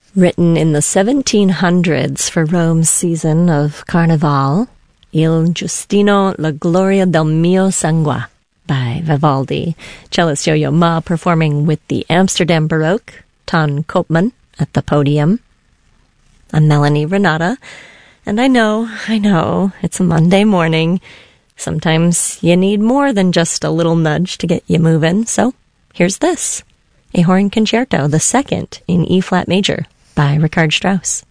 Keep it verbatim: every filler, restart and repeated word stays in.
Written in the seventeen hundreds for Rome's season of Carnival, Il Giustino la Gloria del mio sangue by Vivaldi. Cellist Yo-Yo Ma performing with the Amsterdam Baroque, Ton Koopman at the podium. I'm Melanie Renata, and I know, I know, it's a Monday morning. Sometimes you need more than just a little nudge to get you moving, so here's this. A Horn Concerto, the second in E-flat major, by Richard Strauss.